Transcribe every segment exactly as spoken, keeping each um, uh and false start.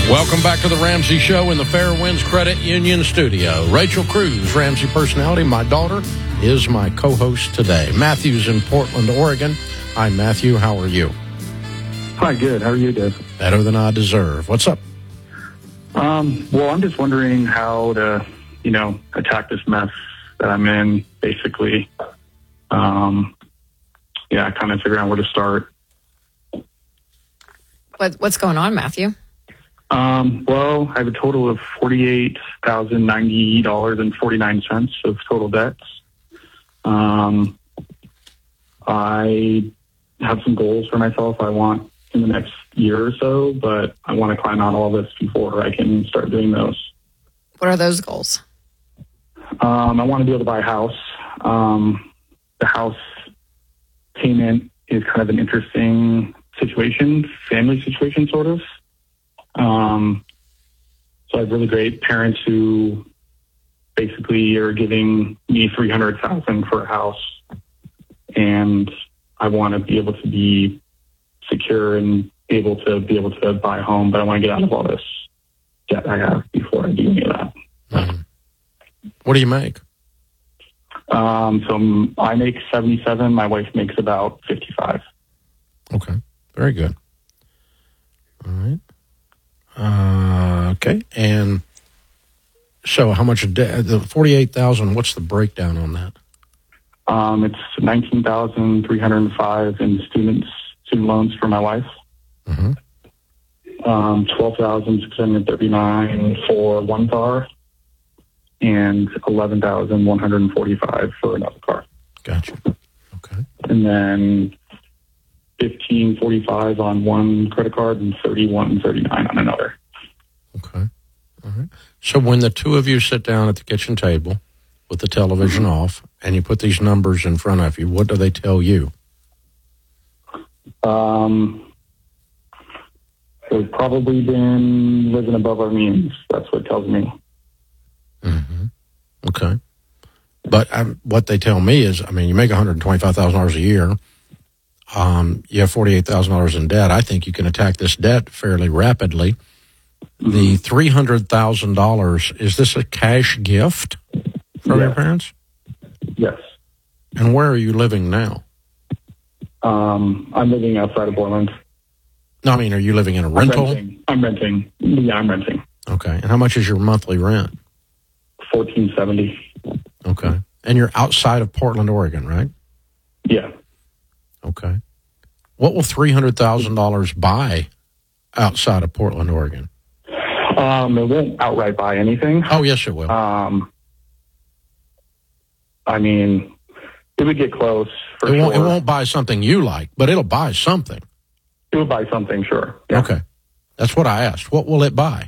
Welcome back to the Ramsey Show in the Fairwinds Credit Union studio. Rachel Cruz, Ramsey personality, my daughter, is my co-host today. Matthew's in Portland, Oregon. Hi, Matthew. How are you? Hi, good. How are you, Dave? Better than I deserve. What's up? Um, well, I'm just wondering how to, you know, attack this mess that I'm in, basically. Um, yeah, kind of figure out where to start. What, what's going on, Matthew? Um, well, I have a total of forty-eight thousand ninety dollars and forty-nine cents of total debts. Um, I have some goals for myself I want in the next year or so, but I want to climb out all this before I can start doing those. What are those goals? Um, I want to be able to buy a house. Um, the house payment is kind of an interesting situation, family situation, sort of. Um, so I have really great parents who basically are giving me three hundred thousand dollars for a house, and I want to be able to be secure and able to be able to buy a home, but I want to get out of all this debt I have before I do any of that. Mm-hmm. What do you make? Um, so I make seventy-seven. My wife makes about fifty-five. Okay. Very good. All right. Uh, okay. And so how much debt, the forty-eight thousand, what's the breakdown on that? Um, it's nineteen thousand three hundred five in students, student loans for my wife. Mm-hmm. Um, twelve thousand six hundred thirty-nine for one car and eleven thousand one hundred forty-five for another car. Gotcha. Okay. And then fifteen forty-five on one credit card and thirty-one thirty-nine on another. Okay. All right. So when the two of you sit down at the kitchen table with the television mm-hmm. off and you put these numbers in front of you, what do they tell you? Um, we've probably been living above our means. That's what it tells me. Mm-hmm. Okay. But um, what they tell me is, I mean, you make one hundred twenty-five thousand dollars a year. Um, you have forty-eight thousand dollars in debt. I think you can attack this debt fairly rapidly. Mm-hmm. The three hundred thousand dollars, is this a cash gift from yes. your parents? Yes. And where are you living now? Um, I'm living outside of Portland. No, I mean, are you living in a rental? I'm renting. I'm renting. Yeah, I'm renting. Okay. And how much is your monthly rent? fourteen seventy. Okay. And you're outside of Portland, Oregon, right? Yeah. Okay. What will three hundred thousand dollars buy outside of Portland, Oregon? Um, it won't outright buy anything. Oh, yes, it will. Um, I mean, it would get close for it won't, sure. It won't buy something you like, but it'll buy something. It will buy something, sure. Yeah. Okay. That's what I asked. What will it buy?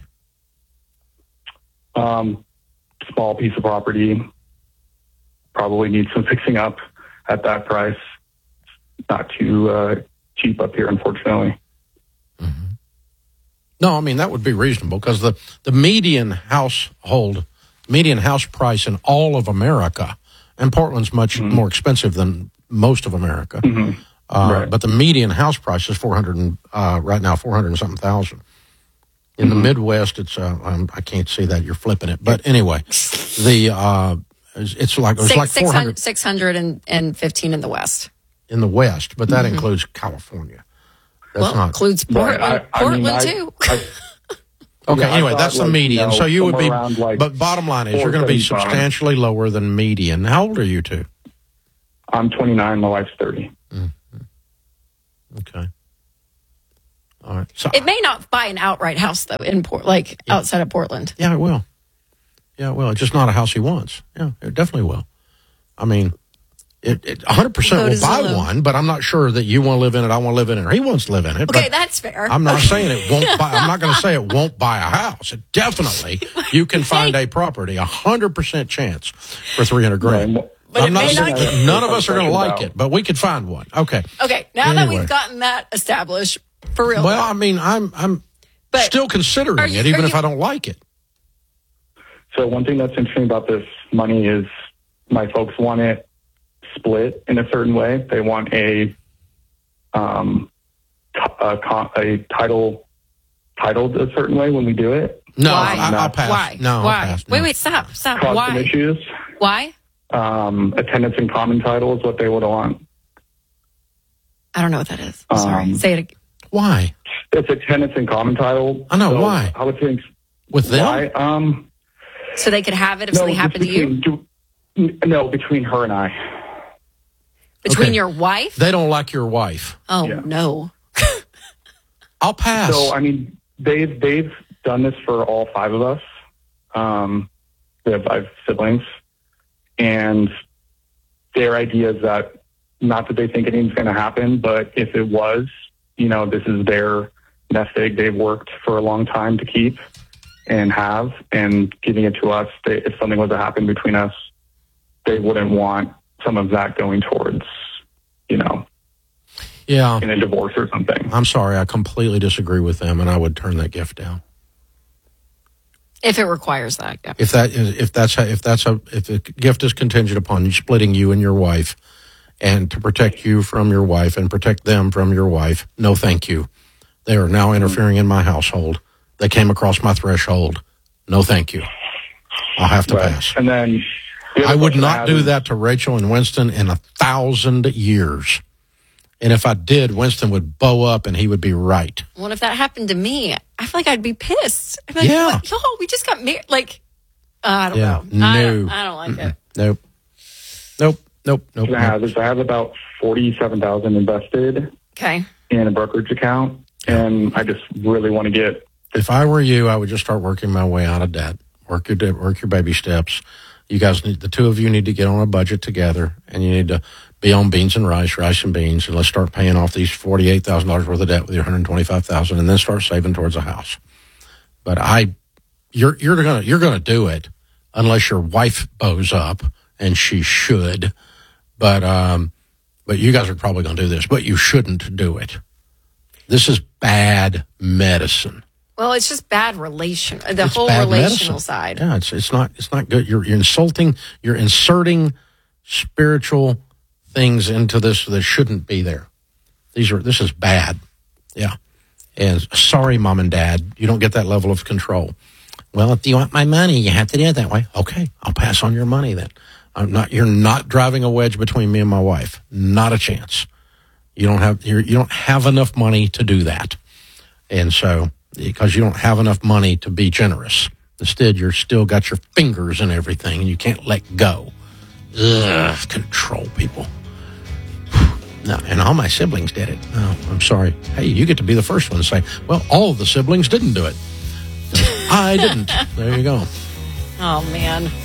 Um, small piece of property. Probably needs some fixing up at that price. Not too uh, cheap up here, unfortunately. Mm-hmm. No, I mean, that would be reasonable because the, the median household, median house price in all of America, and Portland's much mm-hmm. more expensive than most of America, mm-hmm. uh, right. but the median house price is four hundred and, uh, right now, four hundred and something thousand. In mm-hmm. the Midwest, it's, uh, um, I can't see that, you're flipping it. But anyway, the, uh, it's like, it's Six, like four hundred. six hundred fifteen in the West. In the West, but that mm-hmm. includes California. That's well, not includes Portland, right. I, I Portland mean, too. I, I, okay, yeah, anyway, thought, that's the like, median. You know, so you would be, like but bottom line is you're going to be substantially lower than median. How old are you two? I'm twenty-nine, my wife's thirty. Mm-hmm. Okay. All right. So it may not buy an outright house though in Port, like yeah. outside of Portland. Yeah, it will. Yeah, it will. It's just not a house he wants. Yeah, it definitely will. I mean, it, it one hundred percent will buy Zillow. One, but I'm not sure that you want to live in it. I want to live in it, or he wants to live in it. Okay, that's fair. I'm not saying it won't buy. I'm not going to say it won't buy a house. It definitely, you can find a property, a hundred percent chance for three hundred grand. Right. But I'm not saying that none of us are going to like it, but we could find one. Okay. Okay. Now anyway. that we've gotten that established, for real. Well, I mean, I'm I'm but still considering you, it, even you, if I don't like it. So one thing that's interesting about this money is my folks want it split in a certain way. They want a um a, a title titled a certain way when we do it. No, Why? I, I'll pass. Why? No, I'll Why? pass. No. Wait, wait, stop, stop. Caused Why? some issues. Why? Um, attendance and common title is what they would want. I don't know what that is. I'm sorry. Um, Say it again. Why? It's attendance and common title. I know, So why? I would think With them? why. Um, So they could have it if no, something just happened to you? between, do, no, between her and I. Between Okay. your wife? They don't like your wife. Oh, Yeah. no. I'll pass. So I mean, they've they've done this for all five of us. Um, we have five siblings, and their idea is that not that they think anything's going to happen, but if it was, you know, this is their nest egg they've worked for a long time to keep and have, and giving it to us. They, if something was to happen between us, they wouldn't want some of that going towards, you know, yeah. in a divorce or something. I'm sorry. I completely disagree with them, and I would turn that gift down. If it requires that, yeah. If that is, if that's how, if that's a, if the gift is contingent upon you splitting you and your wife, and to protect you from your wife and protect them from your wife, no, thank you. They are now interfering in my household. They came across my threshold. No, thank you. I'll have to Right. pass. And then the other I would question not have do is- that to Rachel and Winston in a thousand years. And if I did, Winston would bow up and he would be right. Well, if that happened to me, I feel like I'd be pissed. I'd be like, Yeah. what? Yo, we just got married. Like, uh, I don't Yeah. know. I don't, No. I don't like Mm-mm. it. Nope. Nope. Nope. Nope. I have is I have about forty-seven thousand invested Okay. in a brokerage account, and I just really want to get. If I were you, I would just start working my way out of debt. Work your work your baby steps. You guys need, the two of you need to get on a budget together, and you need to be on beans and rice, rice and beans, and let's start paying off these forty-eight thousand dollars worth of debt with your one hundred twenty-five thousand dollars, and then start saving towards a house. But I, you're you're gonna you're gonna do it unless your wife bows up, and she should. But um, but you guys are probably gonna do this, but you shouldn't do it. This is bad medicine. Well, it's just bad relation. The It's whole bad relational medicine. side. Yeah, it's it's not it's not good. You're you're insulting. You're inserting spiritual things into this that shouldn't be there. These are this is bad. Yeah, and sorry, mom and dad, you don't get that level of control. Well, if you want my money, you have to do it that way. Okay, I'll pass on your money then. I'm not. You're not driving a wedge between me and my wife. Not a chance. You don't have you're, you don't have enough money to do that, and so. Because you don't have enough money to be generous. Instead, you're still got your fingers in everything and you can't let go. Ugh, control people. No, and all my siblings did it. Oh, I'm sorry. Hey, you get to be the first one to say, well, all of the siblings didn't do it. I didn't. There you go. Oh, man.